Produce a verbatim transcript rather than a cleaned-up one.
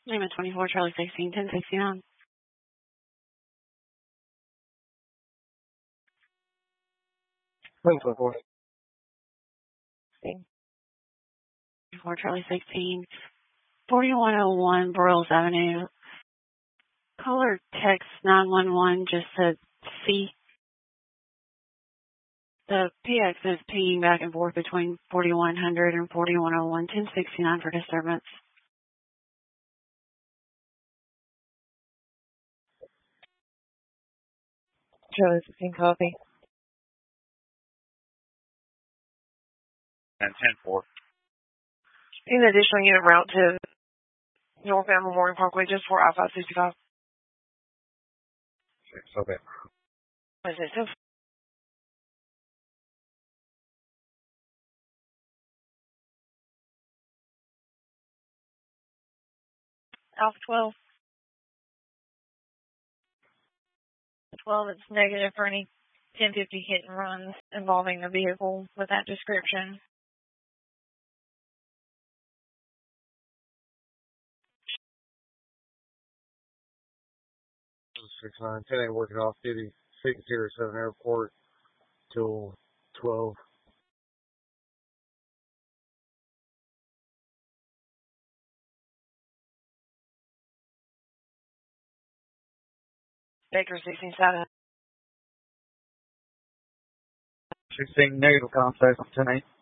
Name of twenty-four, Charlie sixteen, ten sixty-nine. twenty-four. twenty-four, Charlie sixteen, forty-one oh one, Broyles Avenue. Caller text nine one one just said C. The P X is pinging back and forth between forty-one hundred and forty-one oh one, ten sixty-nine for disturbance. Charlie sixteen, copy. And ten four. Need an additional unit route to North Van Memorial Parkway just for I five sixty-five. Okay. What is it? So Alpha twelve. twelve, it's negative for any ten fifty hit and runs involving a vehicle with that description. six nine, ten ain't working off duty, six zero seven airport till twelve. Baker sixteen seven. sixteen negative contact, ten eight.